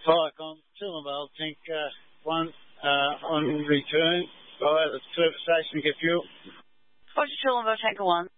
Pike on Toowoomba, tank 1 on return. Right at the service station to get fuel. Roger, Toowoomba, tanker 1.